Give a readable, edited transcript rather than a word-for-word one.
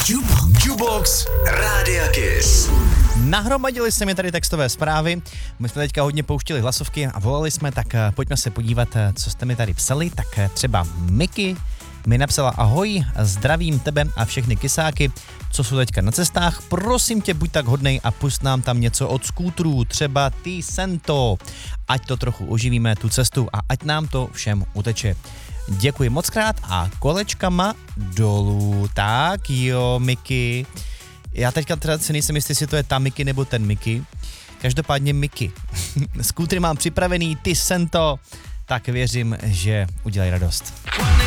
Jubox Rádia Kiss. Nahromadili se mi tady textové zprávy, my jsme teďka hodně pouštili hlasovky a volali jsme, tak pojďme se podívat, co jste mi tady psali. Tak třeba Miky mi napsala: ahoj, zdravím tebe a všechny kysáky, co jsou teďka na cestách, prosím tě, buď tak hodnej a pust nám tam něco od skútrů, třeba ty Sento, ať to trochu oživíme tu cestu a ať nám to všem uteče. Děkuji moc krát a kolečkama dolů. Tak jo, Miky. Já teďka teda si nejsem jistý, jestli to je ta Miky nebo ten Miky. Každopádně Miky. Skútry mám připravený, ty Sento, tak věřím, že udělají radost.